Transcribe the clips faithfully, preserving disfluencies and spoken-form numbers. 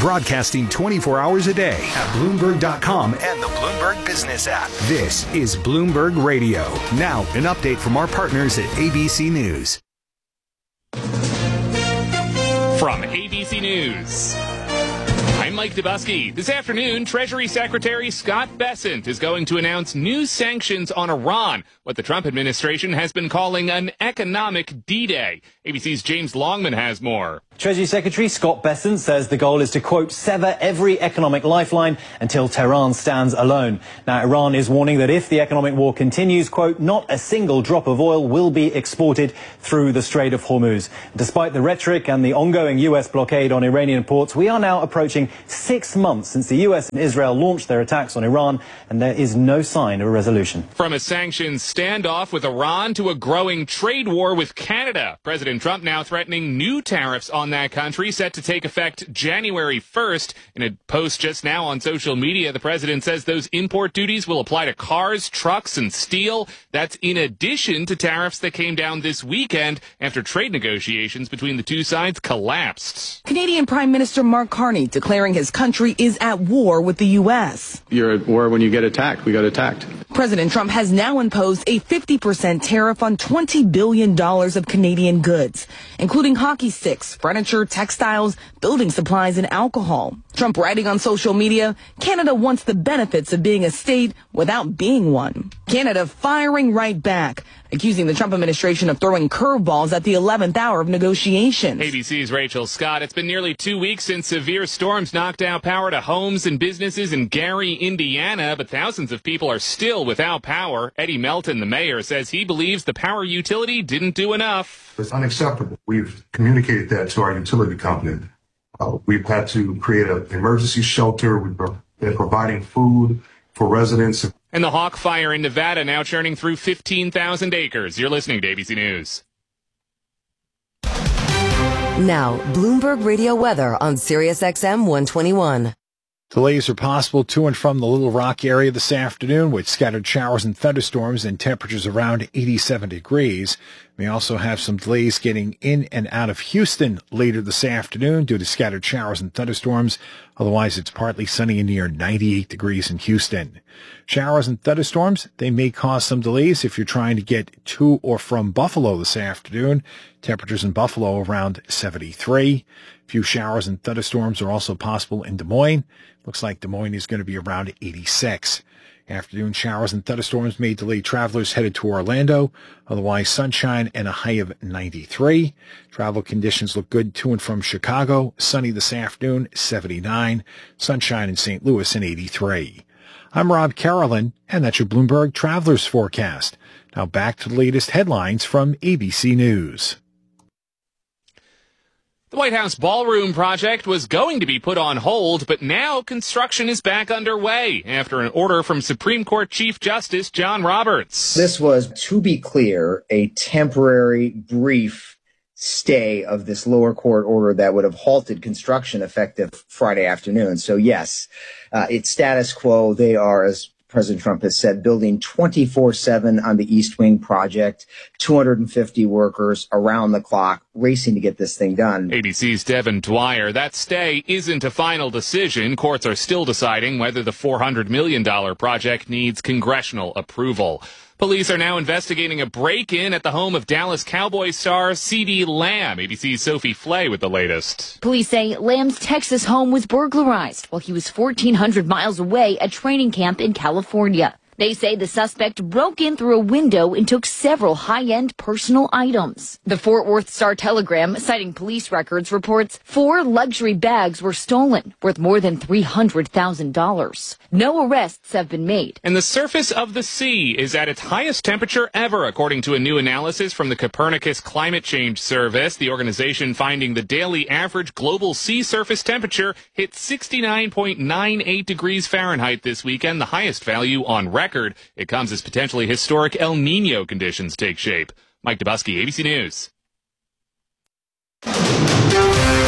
broadcasting twenty-four hours a day at Bloomberg dot com and the Bloomberg Business app. This is Bloomberg Radio. Now, an update from our partners at A B C News. From A B C News, I'm Mike Dubusky. This afternoon, Treasury Secretary Scott Bessent is going to announce new sanctions on Iran, what the Trump administration has been calling an economic D-Day. A B C's James Longman has more. Treasury Secretary Scott Bessent says the goal is to, quote, sever every economic lifeline until Tehran stands alone. Now, Iran is warning that if the economic war continues, quote, not a single drop of oil will be exported through the Strait of Hormuz. Despite the rhetoric and the ongoing U S blockade on Iranian ports, we are now approaching six months since the U S and Israel launched their attacks on Iran, and there is no sign of a resolution. From a sanctions standoff with Iran to a growing trade war with Canada, President Trump now threatening new tariffs on that country, set to take effect January first. In a post just now on social media, the president says those import duties will apply to cars, trucks, and steel. That's in addition to tariffs that came down this weekend after trade negotiations between the two sides collapsed. Canadian Prime Minister Mark Carney declaring his country is at war with the U S. You're at war when you get attacked. We got attacked. President Trump has now imposed a fifty percent tariff on twenty billion dollars of Canadian goods, including hockey sticks, furniture, textiles, building supplies, and alcohol. Trump writing on social media, Canada wants the benefits of being a state without being one. Canada firing right back, accusing the Trump administration of throwing curveballs at the eleventh hour of negotiations. A B C's Rachel Scott. It's been nearly two weeks since severe storms knocked out power to homes and businesses in Gary, Indiana, but thousands of people are still without power. Eddie Melton, the mayor, says he believes the power utility didn't do enough. It's unacceptable. We've communicated that to our utility company. Uh, we've had to create an emergency shelter. We've been providing food for residents. And the Hawk Fire in Nevada now churning through fifteen thousand acres. You're listening to A B C News. Now, Bloomberg Radio weather on Sirius X M one twenty-one. Delays are possible to and from the Little Rock area this afternoon with scattered showers and thunderstorms and temperatures around eighty-seven degrees. We also have some delays getting in and out of Houston later this afternoon due to scattered showers and thunderstorms. Otherwise, it's partly sunny and near ninety-eight degrees in Houston. Showers and thunderstorms, they may cause some delays if you're trying to get to or from Buffalo this afternoon. Temperatures in Buffalo around seventy-three. A few showers and thunderstorms are also possible in Des Moines. Looks like Des Moines is going to be around eighty-six. Afternoon showers and thunderstorms may delay travelers headed to Orlando. Otherwise, sunshine and a high of ninety-three. Travel conditions look good to and from Chicago. Sunny this afternoon, seventy-nine. Sunshine in Saint Louis and eighty-three. I'm Rob Carolyn, and that's your Bloomberg Travelers Forecast. Now back to the latest headlines from A B C News. The White House ballroom project was going to be put on hold, but now construction is back underway after an order from Supreme Court Chief Justice John Roberts. This was, to be clear, a temporary, brief stay of this lower court order that would have halted construction effective Friday afternoon. So, yes, uh, it's status quo. They are, as President Trump has said, building twenty-four seven on the East Wing project, two hundred fifty workers around the clock, racing to get this thing done. A B C's Devin Dwyer. That stay isn't a final decision. Courts are still deciding whether the four hundred million dollars project needs congressional approval. Police are now investigating a break-in at the home of Dallas Cowboys star CeeDee Lamb. A B C's Sophie Flay with the latest. Police say Lamb's Texas home was burglarized while he was fourteen hundred miles away at training camp in California. They say the suspect broke in through a window and took several high-end personal items. The Fort Worth Star-Telegram, citing police records, reports four luxury bags were stolen, worth more than three hundred thousand dollars. No arrests have been made. And the surface of the sea is at its highest temperature ever, according to a new analysis from the Copernicus Climate Change Service. The organization finding the daily average global sea surface temperature hit sixty-nine point nine eight degrees Fahrenheit this weekend, the highest value on record. It comes as potentially historic El Nino conditions take shape. Mike Dubusky, A B C News. This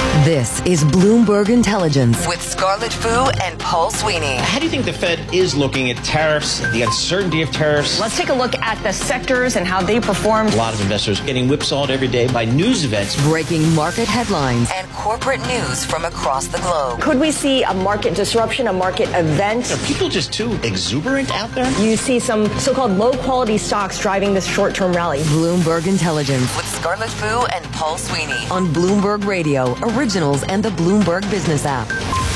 This is Bloomberg Intelligence with Scarlett Fu and Paul Sweeney. How do you think the Fed is looking at tariffs, the uncertainty of tariffs? Let's take a look at the sectors and how they performed. A lot of investors getting whipsawed every day by news events. Breaking market headlines and corporate news from across the globe. Could we see a market disruption, a market event? Are people just too exuberant out there? You see some so-called low-quality stocks driving this short-term rally. Bloomberg Intelligence with Scarlett Fu and Paul Sweeney on Bloomberg Radio, Originals, and the Bloomberg Business app.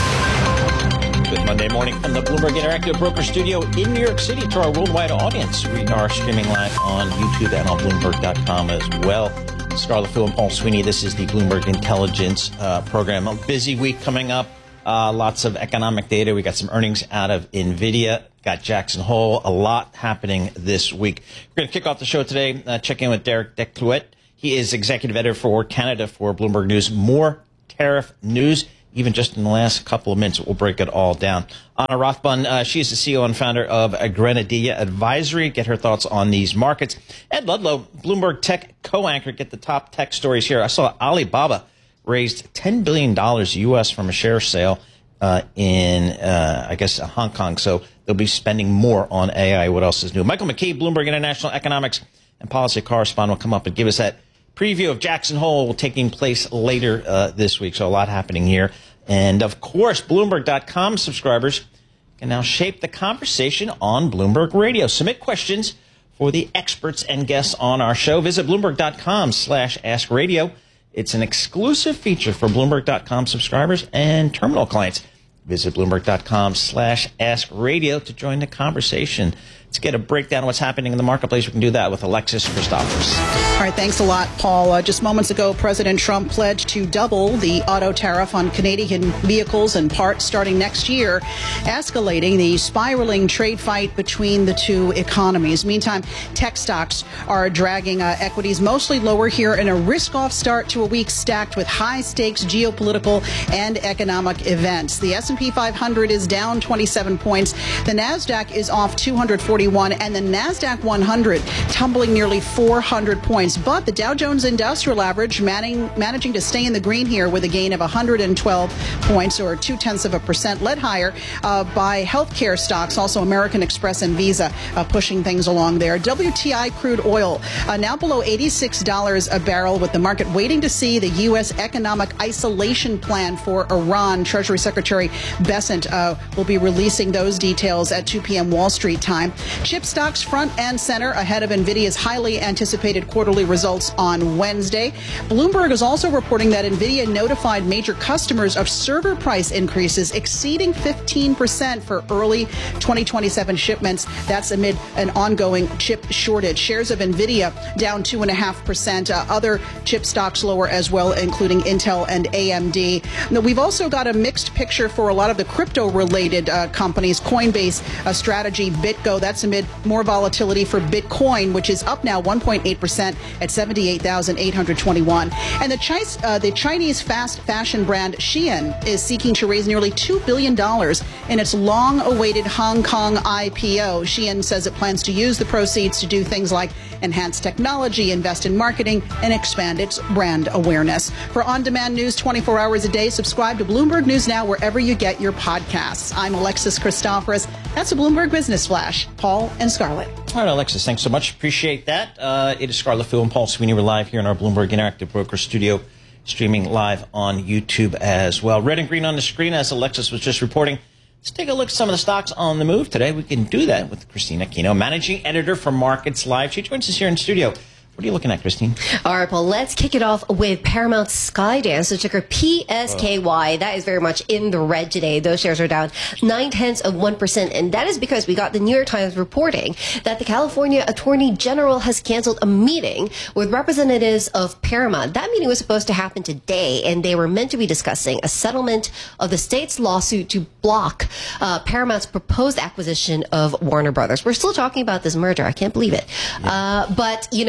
Good Monday morning from the Bloomberg Interactive Broker Studio in New York City to our worldwide audience. We are streaming live on YouTube and on Bloomberg dot com as well. Scarlett Fu and Paul Sweeney, this is the Bloomberg Intelligence uh, program. A busy week coming up. Uh, lots of economic data. We got some earnings out of NVIDIA. Got Jackson Hole. A lot happening this week. We're going to kick off the show today. Uh, check in with Derek Declouet. He is executive editor for Canada for Bloomberg News. More tariff news, even just in the last couple of minutes. We'll break it all down. Anna Rothbun, uh, she's the C E O and founder of Grenadilla Advisory. Get her thoughts on these markets. Ed Ludlow, Bloomberg Tech co-anchor. Get the top tech stories here. I saw Alibaba raised ten billion dollars U S from a share sale uh, in, uh, I guess, Hong Kong. So they'll be spending more on A I. What else is new? Michael McKee, Bloomberg International Economics and Policy correspondent, will come up and give us that preview of Jackson Hole taking place later uh, this week. So a lot happening here. And, of course, Bloomberg dot com subscribers can now shape the conversation on Bloomberg Radio. Submit questions for the experts and guests on our show. Visit Bloomberg dot com slash Ask Radio. It's an exclusive feature for Bloomberg dot com subscribers and terminal clients. Visit Bloomberg dot com slash Ask Radio to join the conversation. Let's get a breakdown of what's happening in the marketplace. We can do that with Alexis Christoforous. All right, thanks a lot, Paul. Uh, just moments ago, President Trump pledged to double the auto tariff on Canadian vehicles and parts starting next year, escalating the spiraling trade fight between the two economies. Meantime, tech stocks are dragging uh, equities mostly lower here in a risk-off start to a week stacked with high-stakes geopolitical and economic events. The S and P five hundred is down twenty-seven points. The NASDAQ is off two hundred forty-one, and the NASDAQ one hundred tumbling nearly four hundred points. But the Dow Jones Industrial Average manning, managing to stay in the green here with a gain of one hundred twelve points, or two-tenths of a percent, led higher uh, by healthcare stocks, also American Express and Visa uh, pushing things along there. W T I crude oil uh, now below eighty-six dollars a barrel, with the market waiting to see the U S economic isolation plan for Iran. Treasury Secretary Bessent uh, will be releasing those details at two p.m. Wall Street time. Chip stocks front and center ahead of NVIDIA's highly anticipated quarterly results on Wednesday. Bloomberg is also reporting that NVIDIA notified major customers of server price increases exceeding fifteen percent for early twenty twenty-seven shipments. That's amid an ongoing chip shortage. Shares of NVIDIA down two point five percent. Uh, other chip stocks lower as well, including Intel and A M D. Now, we've also got a mixed picture for a lot of the crypto-related uh, companies. Coinbase, uh, Strategy, BitGo, that's amid more volatility for Bitcoin, which is up now one point eight percent at seventy-eight thousand eight hundred twenty-one. And the, Chi- uh, the Chinese fast fashion brand Shein is seeking to raise nearly two billion dollars in its long-awaited Hong Kong I P O. Shein says it plans to use the proceeds to do things like enhance technology, invest in marketing, and expand its brand awareness. For on-demand news twenty-four hours a day, subscribe to Bloomberg News Now wherever you get your podcasts. I'm Alexis Christoforous. That's a Bloomberg Business Flash. Paul and Scarlett. All right, Alexis, thanks so much. Appreciate that. Uh, it is Scarlett Fu and Paul Sweeney. We're live here in our Bloomberg Interactive Broker Studio, streaming live on YouTube as well. Red and green on the screen, as Alexis was just reporting. Let's take a look at some of the stocks on the move today. We can do that with Christina Aquino, managing editor for Markets Live. She joins us here in studio. What are you looking at, Christine? All right, Paul, let's kick it off with Paramount Skydance, the ticker P S K Y. Oh. That is very much in the red today. Those shares are down nine-tenths of one percent, and that is because we got the New York Times reporting that the California Attorney General has canceled a meeting with representatives of Paramount. That meeting was supposed to happen today, and they were meant to be discussing a settlement of the state's lawsuit to block uh, Paramount's proposed acquisition of Warner Brothers. We're still talking about this merger. I can't believe it. Yeah. Uh, but, you know, looks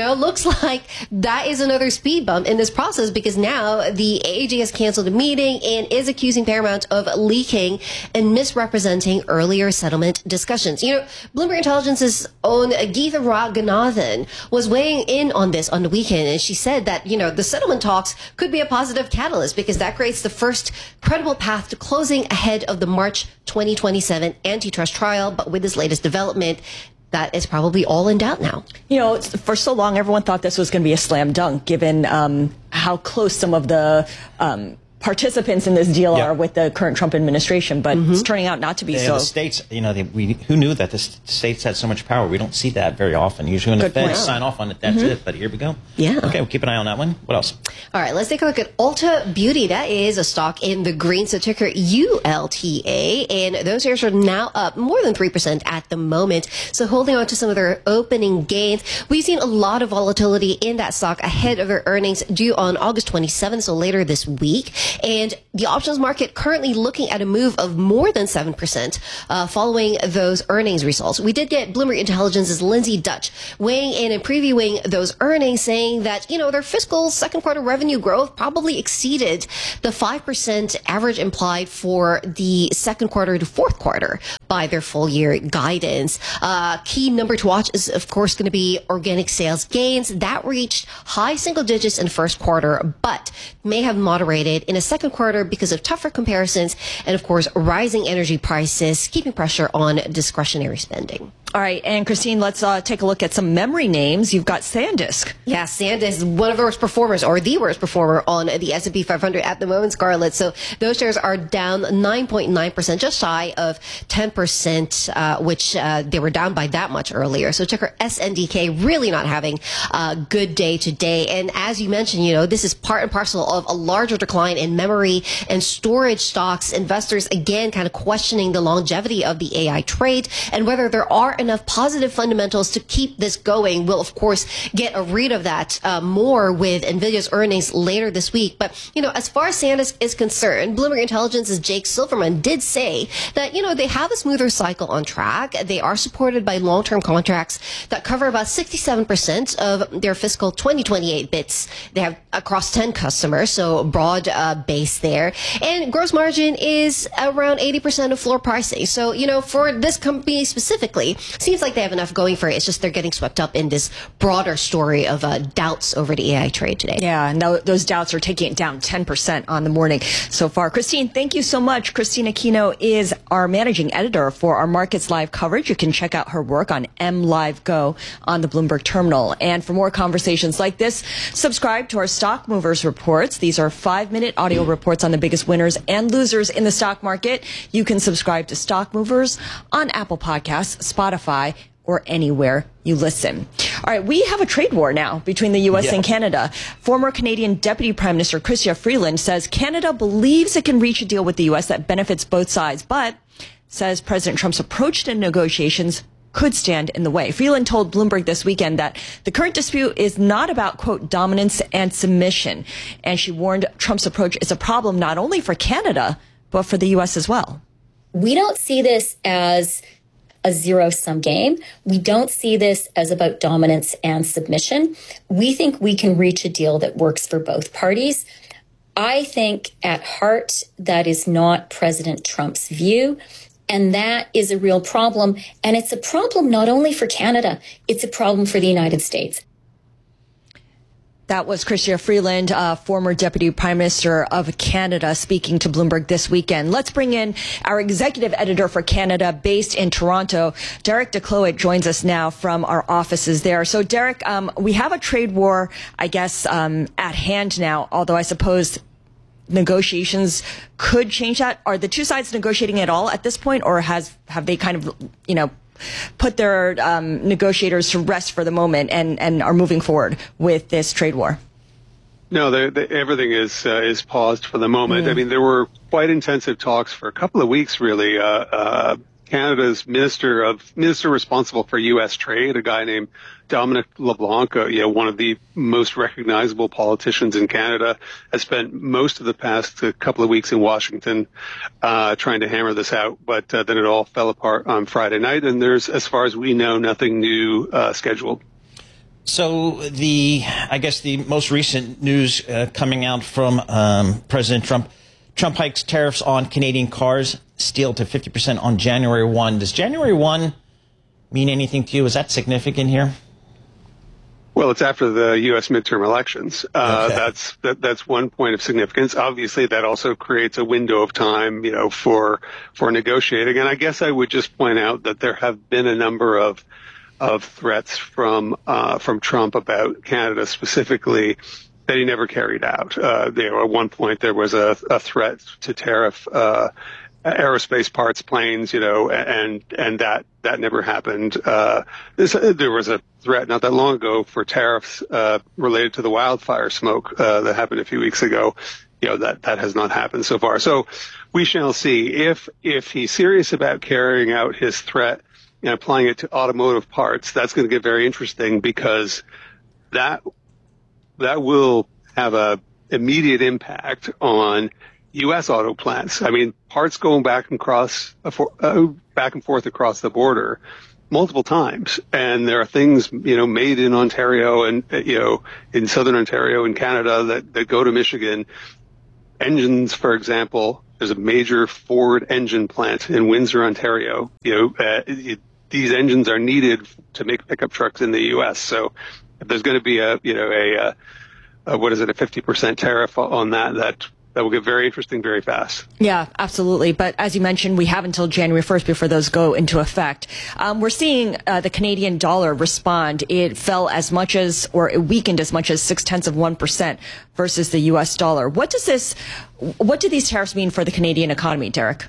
looks like that is another speed bump in this process, because now the A A G has canceled a meeting and is accusing Paramount of leaking and misrepresenting earlier settlement discussions. You know, Bloomberg Intelligence's own Geetha Ranganathan was weighing in on this on the weekend, and she said that, you know, the settlement talks could be a positive catalyst because that creates the first credible path to closing ahead of the March twenty twenty-seven antitrust trial. But with this latest development, that is probably all in doubt now. You know, for so long, everyone thought this was going to be a slam dunk, given um, how close some of the um, participants in this deal yeah. are with the current Trump administration, but mm-hmm. it's turning out not to be yeah, so. The states, you know, they, we, who knew that the states had so much power? We don't see that very often. Usually when Good the feds point. sign off on it, that's Mm-hmm. it. But here we go. Yeah. Okay, we'll keep an eye on that one. What else? All right, let's take a look at Ulta Beauty. That is a stock in the green, so ticker U L T A, and those shares are now up more than three percent at the moment, so holding on to some of their opening gains. We've seen a lot of volatility in that stock ahead of their earnings due on August twenty-seventh, so later this week, and the options market currently looking at a move of more than seven percent uh, following those earnings results. We did get Bloomberg Intelligence's Lindsay Dutch weighing in and previewing those earnings, saying that, you know, their fiscal second quarter revenue growth probably exceeded the five percent average implied for the second quarter to fourth quarter by their full year guidance. Uh, key number to watch is, of course, going to be organic sales gains. That reached high single digits in first quarter, but may have moderated in a second quarter because of tougher comparisons and, of course, rising energy prices, keeping pressure on discretionary spending. All right, and Christine, let's uh, take a look at some memory names. You've got SanDisk. Yeah, SanDisk is one of the worst performers, or the worst performer on the S and P five hundred at the moment, Scarlett. So those shares are down nine point nine percent, just shy of ten percent, uh, which uh, they were down by that much earlier. So ticker S N D K really not having a good day today. And as you mentioned, you know, this is part and parcel of a larger decline in memory and storage stocks. Investors, again, kind of questioning the longevity of the A I trade and whether there are enough positive fundamentals to keep this going. We'll, of course, get a read of that uh, more with NVIDIA's earnings later this week. But, you know, as far as SanDisk is concerned, Bloomberg Intelligence's Jake Silverman did say that, you know, they have a smoother cycle on track. They are supported by long-term contracts that cover about sixty-seven percent of their fiscal twenty twenty-eight bits. They have across ten customers, so broad uh, base there. And gross margin is around eighty percent of floor pricing. So, you know, for this company specifically, seems like they have enough going for it. It's just they're getting swept up in this broader story of uh, doubts over the A I trade today. Yeah, and th- those doubts are taking it down ten percent on the morning so far. Christine, thank you so much. Christine Aquino is our managing editor for our Markets Live coverage. You can check out her work on M Live Go on the Bloomberg terminal. And for more conversations like this, subscribe to our Stock Movers reports. These are five-minute audio reports on the biggest winners and losers in the stock market. You can subscribe to Stock Movers on Apple Podcasts, Spotify, or anywhere you listen. All right, we have a trade war now between the U S yeah. and Canada. Former Canadian Deputy Prime Minister Chrystia Freeland says Canada believes it can reach a deal with the U S that benefits both sides, but says President Trump's approach to negotiations could stand in the way. Freeland told Bloomberg this weekend that the current dispute is not about, quote, dominance and submission. And she warned Trump's approach is a problem not only for Canada, but for the U S as well. We don't see this as a zero-sum game. We don't see this as about dominance and submission. We think we can reach a deal that works for both parties. I think at heart, that is not President Trump's view. And that is a real problem. And it's a problem not only for Canada, it's a problem for the United States. That was Chrystia Freeland, uh, former Deputy Prime Minister of Canada, speaking to Bloomberg this weekend. Let's bring in our executive editor for Canada, based in Toronto. Derek DeCloet joins us now from our offices there. So, Derek, um, we have a trade war, I guess, um, at hand now, although I suppose negotiations could change that. Are the two sides negotiating at all at this point, or has have they kind of, you know, put their um, negotiators to rest for the moment and, and are moving forward with this trade war? No, they're, they, everything is uh, is paused for the moment. Mm. I mean, there were quite intensive talks for a couple of weeks, really. Uh, uh, Canada's minister of minister responsible for U S trade, a guy named Dominic LeBlanc, uh, you know, one of the most recognizable politicians in Canada, has spent most of the past uh, couple of weeks in Washington uh, trying to hammer this out. But uh, then it all fell apart on Friday night, and there's, as far as we know, nothing new uh, scheduled. So the, I guess the most recent news uh, coming out from um, President Trump, Trump hikes tariffs on Canadian cars, steel to fifty percent on January first. Does January first mean anything to you? Is that significant here? Well, it's after the U S midterm elections. Uh, okay. That's that, that's one point of significance. Obviously, that also creates a window of time, you know, for for negotiating. And I guess I would just point out that there have been a number of of threats from uh, from Trump about Canada specifically that he never carried out. Uh, there, at one point, there was a, a threat to tariff uh, aerospace parts, planes, you know, and and that that never happened. Uh, this, there was a threat not that long ago for tariffs uh, related to the wildfire smoke uh, that happened a few weeks ago. You know, that that has not happened so far. So we shall see if if he's serious about carrying out his threat and applying it to automotive parts. That's going to get very interesting because that that will have a immediate impact on U S auto plants. I mean, parts going back and across, uh, back and forth across the border multiple times, and there are things, you know, made in Ontario and you know in southern Ontario and Canada that that go to Michigan. Engines, for example, there's a major Ford engine plant in Windsor, Ontario. You know, uh, it, these engines are needed to make pickup trucks in the U S. So if there's going to be a, you know, a, a, a what is it, a fifty percent tariff on that, that that will get very interesting very fast. Yeah, absolutely. But as you mentioned, we have until January first before those go into effect. Um, we're seeing uh, the Canadian dollar respond. It fell as much as, or it weakened as much as six tenths of one percent versus the U S dollar. What does this, what do these tariffs mean for the Canadian economy, Derek?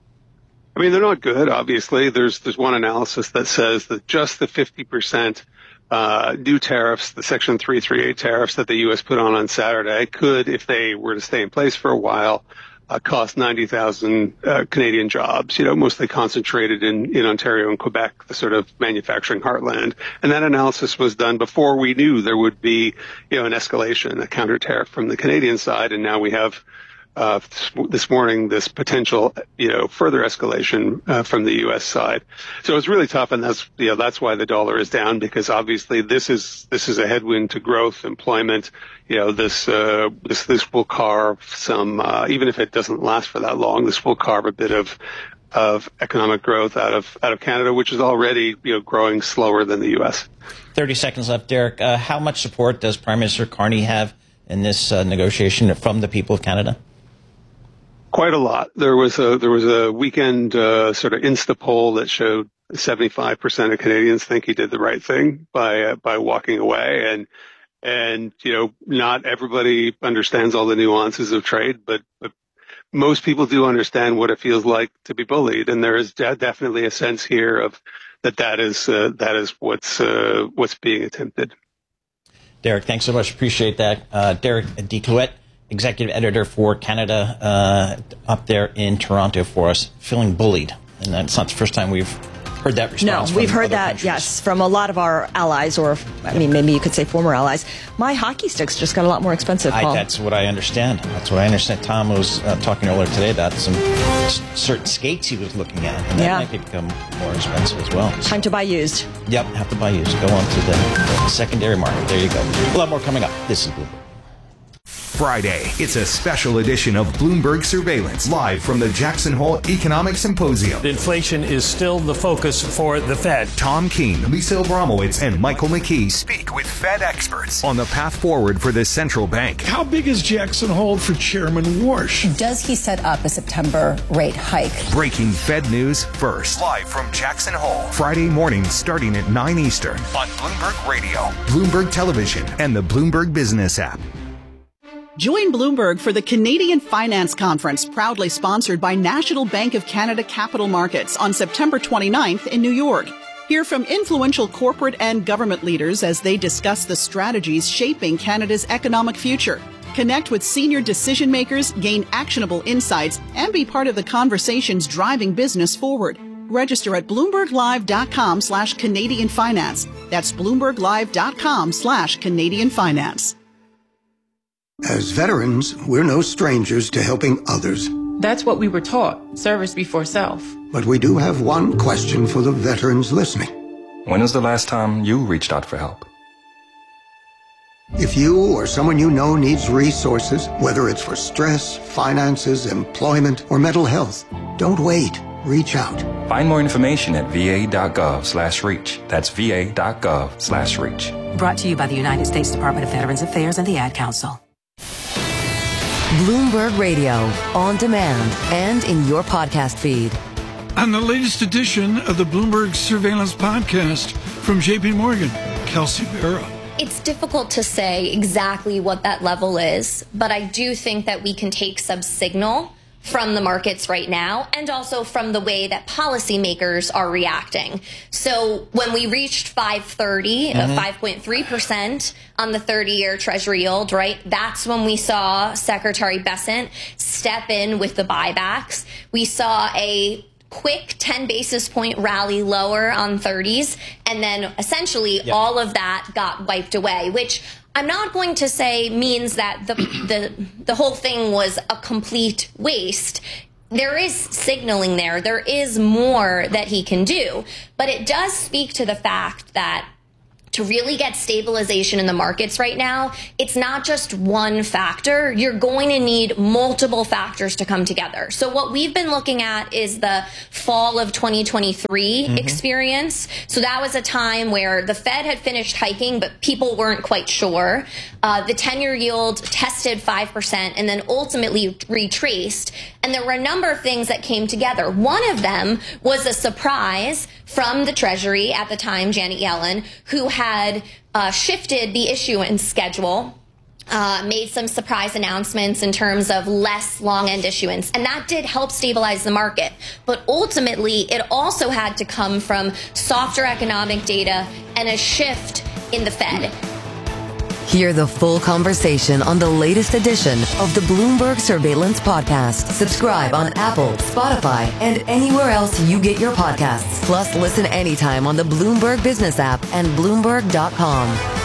I mean, they're not good, obviously. There's, there's one analysis that says that just the fifty percent Uh, new tariffs, the Section three thirty-eight tariffs that the U S put on on Saturday could, if they were to stay in place for a while, uh, cost ninety thousand uh, Canadian jobs, you know, mostly concentrated in, in Ontario and Quebec, the sort of manufacturing heartland. And that analysis was done before we knew there would be, you know, an escalation, a counter tariff from the Canadian side. And now we have Uh, this morning, this potential, you know, further escalation uh, from the U S side. So it's really tough, and that's, you know, that's why the dollar is down, because obviously this is this is a headwind to growth, employment. You know, this uh, this this will carve some, uh, even if it doesn't last for that long, this will carve a bit of of economic growth out of out of Canada, which is already, you know, growing slower than the U S. Thirty seconds left, Derek. Uh, how much support does Prime Minister Carney have in this uh, negotiation from the people of Canada? Quite a lot. There was a there was a weekend uh, sort of Insta poll that showed seventy-five percent of Canadians think he did the right thing by uh, by walking away, and and you know, not everybody understands all the nuances of trade, but, but most people do understand what it feels like to be bullied, and there is de- definitely a sense here of that that is uh, that is what's uh, what's being attempted. Derek, thanks so much. Appreciate that. Uh, Derek Detuet, executive editor for Canada, uh, up there in Toronto for us, feeling bullied. And that's not the first time we've heard that response. No, we've heard that, countries. yes, from a lot of our allies, or I mean, maybe you could say former allies. My hockey sticks just got a lot more expensive, Paul. I, that's what I understand. That's what I understand. Tom was uh, talking earlier today about some s- certain skates he was looking at, and that Yeah. might become more expensive as well. Time to buy used. Yep, have to buy used. Go on to the, the secondary market. There you go. A lot more coming up. This is Bloomberg. Friday, it's a special edition of Bloomberg Surveillance, live from the Jackson Hole Economic Symposium. Inflation is still the focus for the Fed. Tom Keene, Lisa Abramowitz, and Michael McKee speak with Fed experts on the path forward for the central bank. How big is Jackson Hole for Chairman Warsh? Does he set up a September rate hike? Breaking Fed news first. Live from Jackson Hole. Friday morning starting at nine Eastern on Bloomberg Radio, Bloomberg Television, and the Bloomberg Business app. Join Bloomberg for the Canadian Finance Conference, proudly sponsored by National Bank of Canada Capital Markets on September twenty-ninth in New York. Hear from influential corporate and government leaders as they discuss the strategies shaping Canada's economic future. Connect with senior decision makers, gain actionable insights, and be part of the conversations driving business forward. Register at bloomberglive.com slash Canadian Finance. That's bloomberglive.com slash Canadian Finance. As veterans, we're no strangers to helping others. That's what we were taught, service before self. But we do have one question for the veterans listening. When was the last time you reached out for help? If you or someone you know needs resources, whether it's for stress, finances, employment, or mental health, don't wait. Reach out. Find more information at va.gov slash reach. That's va.gov slash reach. Brought to you by the United States Department of Veterans Affairs and the Ad Council. Bloomberg Radio, on demand and in your podcast feed. On the latest edition of the Bloomberg Surveillance Podcast from J P Morgan, Kelsey Barra. It's difficult to say exactly what that level is, but I do think that we can take some signal from the markets right now and also from the way that policymakers are reacting. So when we reached five thirty, mm-hmm. uh, five point three percent on the thirty-year Treasury yield, right, that's when we saw Secretary Bessent step in with the buybacks. We saw a quick ten basis point rally lower on thirties, and then essentially yep. all of that got wiped away, which I'm not going to say means that the the the whole thing was a complete waste. There is signaling there. There is more that he can do, but it does speak to the fact that to really get stabilization in the markets right now, it's not just one factor. You're going to need multiple factors to come together. So what we've been looking at is the fall of twenty twenty-three mm-hmm. experience. So that was a time where the Fed had finished hiking, but people weren't quite sure. Uh, the ten-year yield tested five percent and then ultimately retraced. And there were a number of things that came together. One of them was a surprise from the Treasury at the time, Janet Yellen, who had uh, shifted the issuance schedule, uh, made some surprise announcements in terms of less long-end issuance. And that did help stabilize the market. But ultimately, it also had to come from softer economic data and a shift in the Fed. Hear the full conversation on the latest edition of the Bloomberg Surveillance Podcast. Subscribe on Apple, Spotify, and anywhere else you get your podcasts. Plus, listen anytime on the Bloomberg Business app and Bloomberg dot com.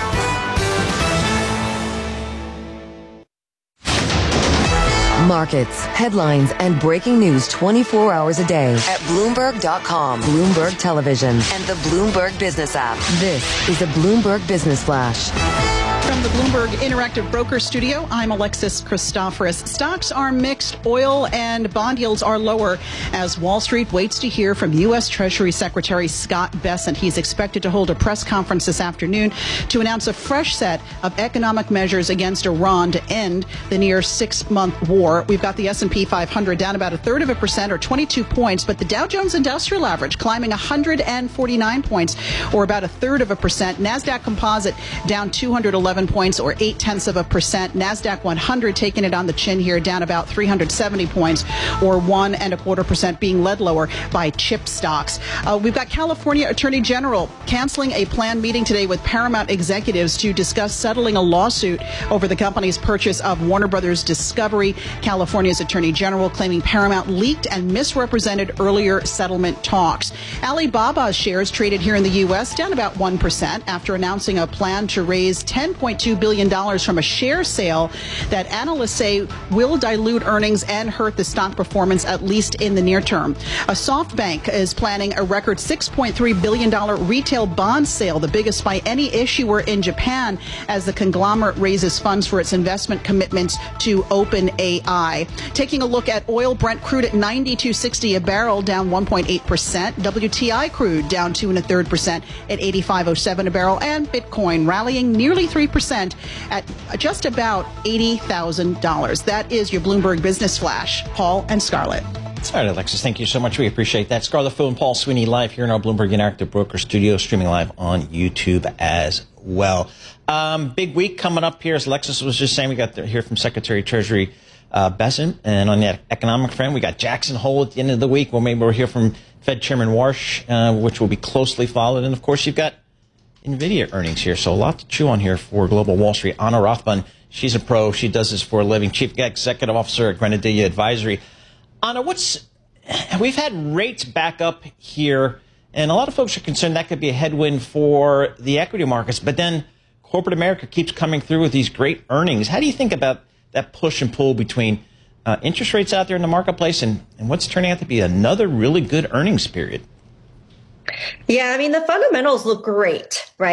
Markets, headlines, and breaking news twenty-four hours a day at Bloomberg dot com, Bloomberg Television, and the Bloomberg Business app. This is a Bloomberg Business Flash. From the Bloomberg Interactive Broker Studio, I'm Alexis Christoforous. Stocks are mixed. Oil and bond yields are lower as Wall Street waits to hear from U S. Treasury Secretary Scott Bessent. He's expected to hold a press conference this afternoon to announce a fresh set of economic measures against Iran to end the near six-month war. We've got the S and P five hundred down about a third of a percent or twenty-two points, but the Dow Jones Industrial Average climbing one hundred forty-nine points or about a third of a percent. NASDAQ Composite down two hundred eleven points or eight tenths of a percent. NASDAQ one hundred taking it on the chin here, down about three hundred seventy points or one and a quarter percent, being led lower by chip stocks. Uh, we've got California Attorney General canceling a planned meeting today with Paramount executives to discuss settling a lawsuit over the company's purchase of Warner Brothers Discovery. California's Attorney General claiming Paramount leaked and misrepresented earlier settlement talks. Alibaba's shares traded here in the U S down about one percent after announcing a plan to raise ten point two billion dollars from a share sale that analysts say will dilute earnings and hurt the stock performance, at least in the near term. A SoftBank is planning a record six point three billion dollars retail bond sale, the biggest by any issuer in Japan, as the conglomerate raises funds for its investment commitments to OpenAI. Taking a look at oil, Brent crude at ninety-two sixty a barrel, down one point eight percent. W T I crude down two and a third percent at eighty-five oh seven a barrel, and Bitcoin rallying nearly three percent at just about eighty thousand dollars. That is your Bloomberg Business Flash. Paul and Scarlett. All right, Alexis, thank you so much. We appreciate that. Scarlett Fu and Paul Sweeney live here in our Bloomberg Interactive Broker Studio, streaming live on YouTube as well. Um, big week coming up here, as Alexis was just saying. We got to hear from Secretary of Treasury uh, Bessent. And on the economic front, we got Jackson Hole at the end of the week. Well, maybe we'll hear from Fed Chairman Warsh, uh, which will be closely followed. And, of course, you've got NVIDIA earnings here, so a lot to chew on here for Global Wall Street. Anna Rothman, she's a pro. She does this for a living. Chief Executive Officer at Grenadilla Advisory. Anna, what's we've had rates back up here, and a lot of folks are concerned that could be a headwind for the equity markets. But then corporate America keeps coming through with these great earnings. How do you think about that push and pull between uh, interest rates out there in the marketplace and, and what's turning out to be another really good earnings period? Yeah, I mean, the fundamentals look great, right?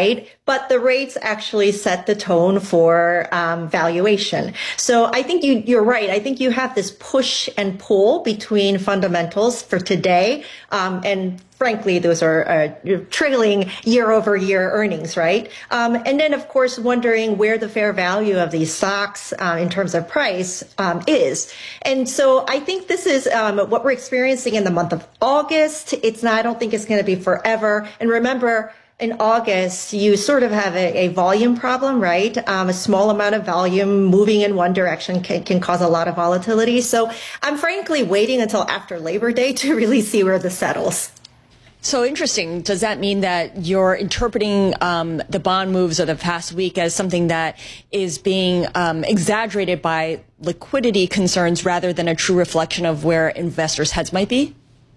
but the rates actually set the tone for um, valuation. So I think you, you're right. I think you have this push and pull between fundamentals for today, um, and frankly, those are uh, trailing year over year earnings, right? Um, and then, of course, wondering where the fair value of these stocks uh, in terms of price um, is. And so I think this is um, what we're experiencing in the month of August. It's not, I don't think it's going to be forever. And remember, in August, you sort of have a, a volume problem, right? Um, a small amount of volume moving in one direction can, can cause a lot of volatility. So I'm frankly waiting until after Labor Day to really see where this settles. So interesting. Does that mean that you're interpreting um, the bond moves of the past week as something that is being um, exaggerated by liquidity concerns rather than a true reflection of where investors' heads might be?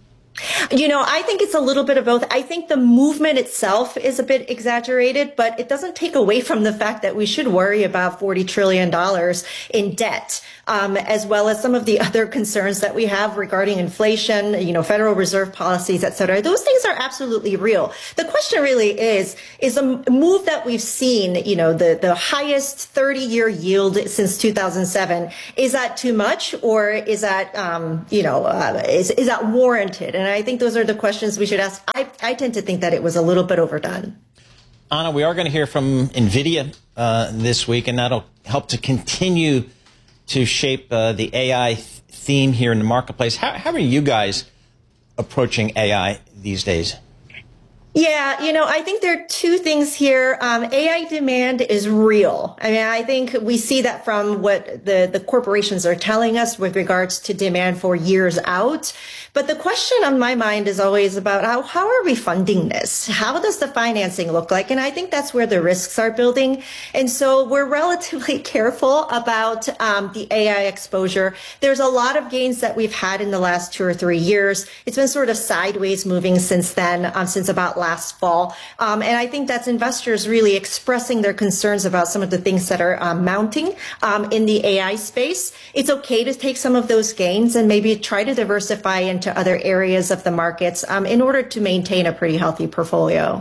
You know, I think it's a little bit of both. I think the movement itself is a bit exaggerated, but it doesn't take away from the fact that we should worry about forty trillion dollars in debt, um, as well as some of the other concerns that we have regarding inflation, you know, Federal Reserve policies, et cetera. Those things are absolutely real. The question really is, is a move that we've seen, you know, the, the highest thirty-year yield since two thousand seven, is that too much, or is that, um, you know, uh, is, is that warranted? And I think those are the questions we should ask. I, I tend to think that it was a little bit overdone. Anna, we are going to hear from NVIDIA uh, this week, and that'll help to continue to shape uh, the A I th- theme here in the marketplace. How, how are you guys approaching A I these days? Yeah, you know, I think there are two things here. Um, A I demand is real. I mean, I think we see that from what the, the corporations are telling us with regards to demand for years out. But the question on my mind is always about how, how are we funding this? How does the financing look like? And I think that's where the risks are building. And so we're relatively careful about um, the A I exposure. There's a lot of gains that we've had in the last two or three years. It's been sort of sideways moving since then, um, since about last fall. Um, and I think that's investors really expressing their concerns about some of the things that are um, mounting um, in the A I space. It's okay to take some of those gains and maybe try to diversify into other areas of the markets um, in order to maintain a pretty healthy portfolio.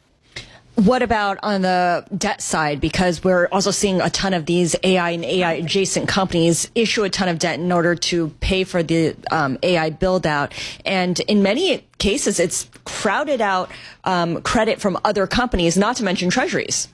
What about on the debt side? Because we're also seeing a ton of these A I and A I adjacent companies issue a ton of debt in order to pay for the um, A I build out. And in many cases, it's crowded out um, credit from other companies, not to mention treasuries.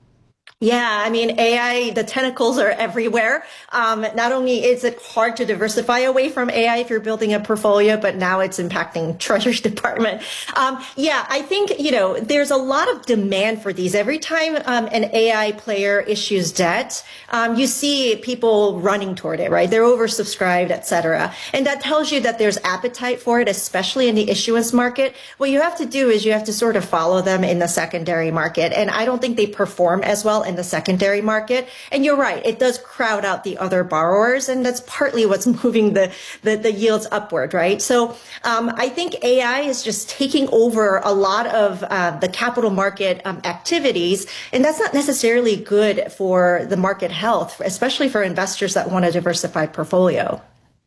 Yeah, I mean, A I, the tentacles are everywhere. Um, not only is it hard to diversify away from A I if you're building a portfolio, but now it's impacting Treasury Department. Um, yeah, I think, you know, there's a lot of demand for these. Every time um, an A I player issues debt, um, you see people running toward it, right? They're oversubscribed, et cetera. And that tells you that there's appetite for it, especially in the issuance market. What you have to do is you have to sort of follow them in the secondary market. And I don't think they perform as well in the secondary market. And you're right, it does crowd out the other borrowers, and that's partly what's moving the, the, the yields upward, right? So um, I think A I is just taking over a lot of uh, the capital market um, activities, and that's not necessarily good for the market health, especially for investors that want a diversified portfolio.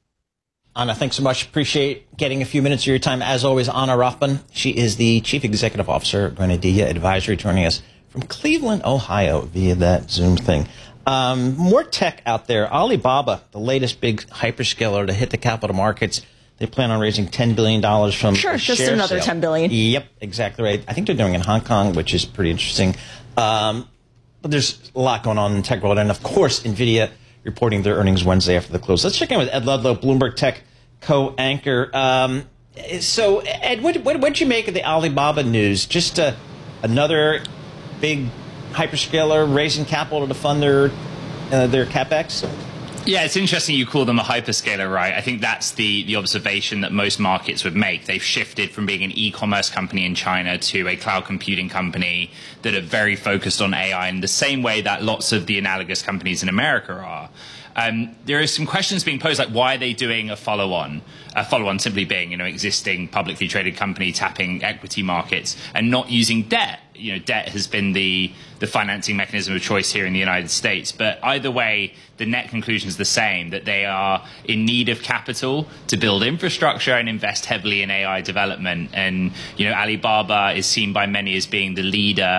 Anna, thanks so much. Appreciate getting a few minutes of your time. As always, Anna Rothman. She is the Chief Executive Officer of Grenadilla Advisory, joining us from Cleveland, Ohio, via that Zoom thing. Um, more tech out there. Alibaba, the latest big hyperscaler to hit the capital markets. They plan on raising ten billion dollars from Sure, a just share another sale. ten billion dollars. Yep, exactly right. I think they're doing it in Hong Kong, which is pretty interesting. Um, but there's a lot going on in the tech world. And, of course, NVIDIA reporting their earnings Wednesday after the close. Let's check in with Ed Ludlow, Bloomberg Tech co-anchor. Um, so, Ed, what what what'd you make of the Alibaba news? Just uh, another big hyperscaler raising capital to fund their uh, their capex? Yeah, it's interesting you call them a hyperscaler, right? I think that's the, the observation that most markets would make. They've shifted from being an e-commerce company in China to a cloud computing company that are very focused on A I in the same way that lots of the analogous companies in America are. Um, there are some questions being posed, like why are they doing a follow-on? A follow-on simply being, you know, existing publicly traded company tapping equity markets and not using debt. You know, debt has been the the financing mechanism of choice here in the United States. But either way, the net conclusion is the same, that they are in need of capital to build infrastructure and invest heavily in A I development. And, you know, Alibaba is seen by many as being the leader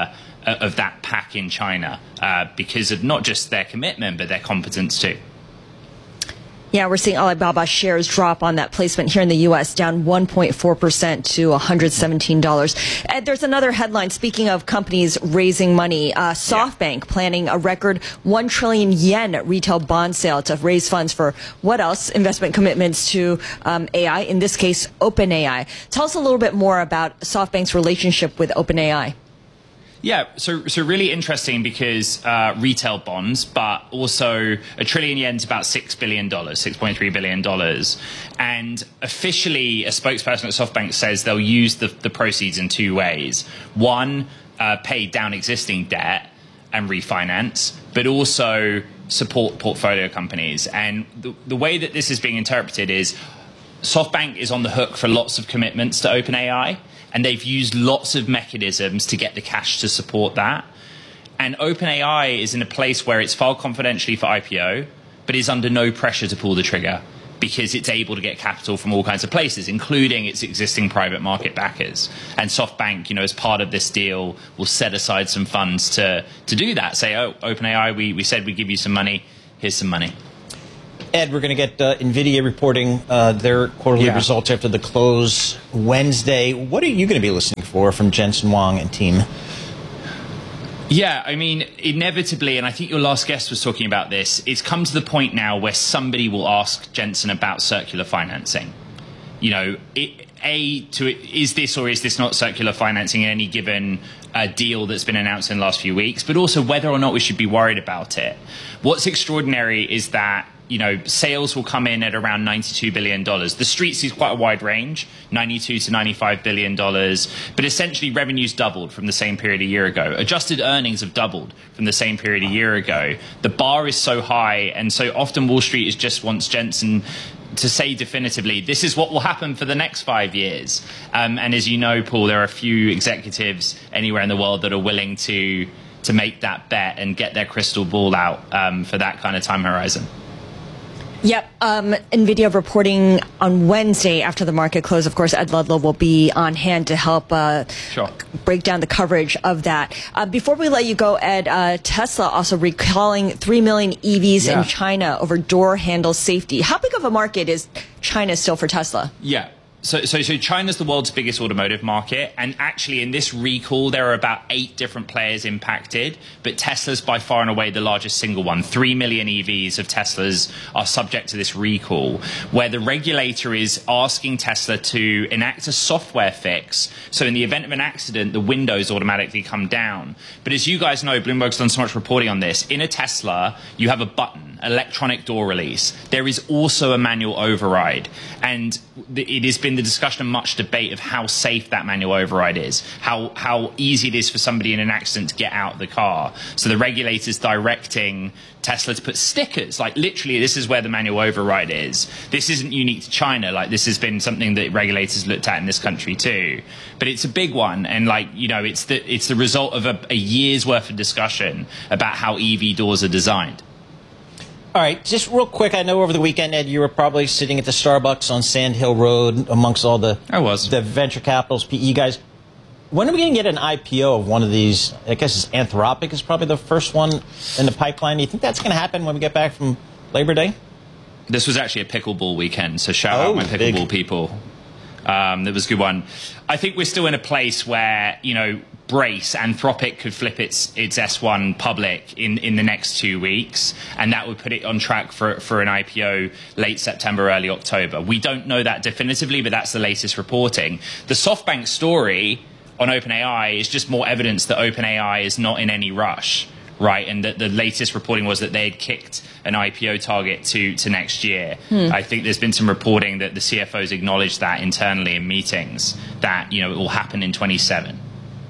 of that pack in China uh, because of not just their commitment, but their competence too. Yeah, we're seeing Alibaba shares drop on that placement here in the U S, down one point four percent to one hundred seventeen dollars. And there's another headline, speaking of companies raising money, uh, SoftBank yeah. planning a record one trillion yen retail bond sale to raise funds for what else? Investment commitments to um, A I, in this case, OpenAI. Tell us a little bit more about SoftBank's relationship with OpenAI. Yeah, so so really interesting because uh, retail bonds, but also a trillion yen's about six billion dollars, six point three billion dollars. And officially, a spokesperson at SoftBank says they'll use the, the proceeds in two ways. One, uh, pay down existing debt and refinance, but also support portfolio companies. And the, the way that this is being interpreted is SoftBank is on the hook for lots of commitments to OpenAI. And they've used lots of mechanisms to get the cash to support that. And OpenAI is in a place where it's filed confidentially for I P O, but is under no pressure to pull the trigger because it's able to get capital from all kinds of places, including its existing private market backers. And SoftBank, you know, as part of this deal, will set aside some funds to, to do that. Say, oh, OpenAI, we, we said we'd give you some money. Here's some money. Ed, we're going to get uh, NVIDIA reporting uh, their quarterly yeah. results after the close Wednesday. What are you going to be listening for from Jensen Huang and team? Yeah, I mean, inevitably, and I think your last guest was talking about this, it's come to the point now where somebody will ask Jensen about circular financing. You know, it, A, to is this or is this not circular financing in any given uh, deal that's been announced in the last few weeks, but also whether or not we should be worried about it. What's extraordinary is that, you know, sales will come in at around ninety-two billion dollars. The Street sees quite a wide range, ninety-two to ninety-five billion dollars, but essentially revenues doubled from the same period a year ago. Adjusted earnings have doubled from the same period a year ago. The bar is so high, and so often Wall Street is just wants Jensen to say definitively, this is what will happen for the next five years. Um, and as you know, Paul, there are a few executives anywhere in the world that are willing to, to make that bet and get their crystal ball out um, for that kind of time horizon. Yep. Um, NVIDIA reporting on Wednesday after the market close. Of course, Ed Ludlow will be on hand to help uh, sure. break down the coverage of that. Uh, before we let you go, Ed, uh, Tesla also recalling three million E Vs yeah. in China over door handle safety. How big of a market is China still for Tesla? Yeah. So, so, so China's the world's biggest automotive market, and actually in this recall there are about eight different players impacted, but Tesla's by far and away the largest single one. Three million E Vs of Teslas are subject to this recall, where the regulator is asking Tesla to enact a software fix, so in the event of an accident, the windows automatically come down. But as you guys know, Bloomberg's done so much reporting on this, in a Tesla, you have a button, electronic door release. There is also a manual override, and it has been the discussion and much debate of how safe that manual override is, how how easy it is for somebody in an accident to get out of the car. So the regulator's directing Tesla to put stickers, like literally this is where the manual override is. This isn't unique to China, like this has been something that regulators looked at in this country too. But it's a big one, and like, you know, it's the, it's the result of a, a year's worth of discussion about how E V doors are designed. All right, just real quick, I know over the weekend, Ed, you were probably sitting at the Starbucks on Sand Hill Road amongst all the I was. the venture capitals, P E guys. When are we going to get an I P O of one of these? I guess it's Anthropic is probably the first one in the pipeline. Do you think that's going to happen when we get back from Labor Day? This was actually a pickleball weekend, so shout oh, out my pickleball big. people. Um, that was a good one. I think we're still in a place where, you know, brace, Anthropic could flip its its S one public in, in the next two weeks, and that would put it on track for, for an I P O late September, early October. We don't know that definitively, but that's the latest reporting. The SoftBank story on OpenAI is just more evidence that OpenAI is not in any rush, right? And that the latest reporting was that they had kicked an I P O target to, to next year. Hmm. I think there's been some reporting that the C F Os acknowledged that internally in meetings, that, you know, it will happen in twenty-seven.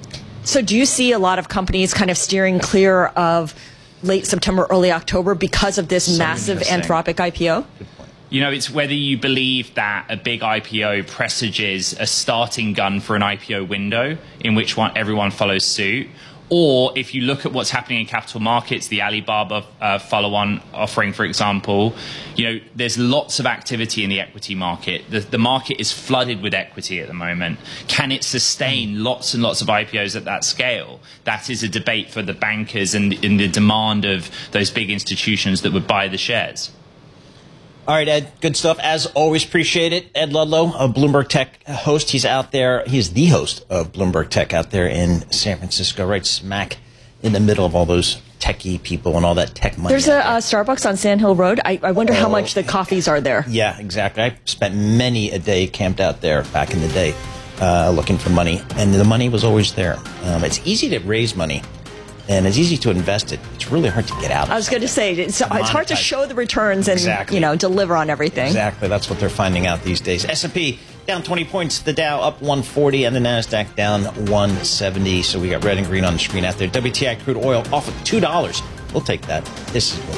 So do you see a lot of companies kind of steering clear of late September, early October because of this so massive Anthropic I P O? You know, it's whether you believe that a big I P O presages a starting gun for an I P O window in which one, everyone follows suit, Or if you look at what's happening in capital markets, the Alibaba uh, follow-on offering, for example, you know, there's lots of activity in the equity market. The, the market is flooded with equity at the moment. Can it sustain lots and lots of I P Os at that scale? That is a debate for the bankers and, and the demand of those big institutions that would buy the shares. All right, Ed, good stuff. As always, appreciate it. Ed Ludlow, a Bloomberg Tech host. He's out there. He's the host of Bloomberg Tech out there in San Francisco, right smack in the middle of all those techie people and all that tech money. There's a uh, Starbucks on Sand Hill Road. I, I wonder oh, how much the coffees are there. Yeah, exactly. I spent many a day camped out there back in the day uh, looking for money, and the money was always there. Um, it's easy to raise money. And it's easy to invest it. It's really hard to get out of. I was going to say, it's, it's hard to show the returns and, exactly. you know, deliver on everything. Exactly. That's what they're finding out these days. S and P down twenty points. The Dow up one forty and the NASDAQ down one seventy. So we got red and green on the screen out there. W T I crude oil off of two dollars. We'll take that. This is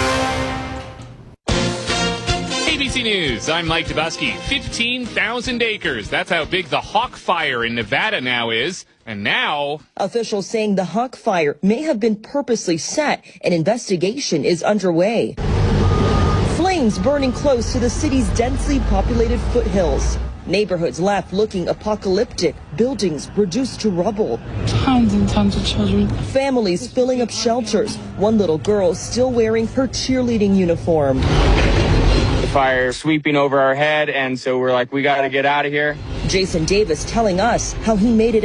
A B C News, I'm Mike Dubusky. fifteen thousand acres. That's how big the Hawk Fire in Nevada now is. And now, officials saying the Hawk Fire may have been purposely set. An investigation is underway. Flames burning close to the city's densely populated foothills. Neighborhoods left looking apocalyptic. Buildings reduced to rubble. Tons and tons of children. Families filling up shelters. One little girl still wearing her cheerleading uniform. The fire sweeping over our head, and so we're like, we got to get out of here. Jason Davis telling us how he made it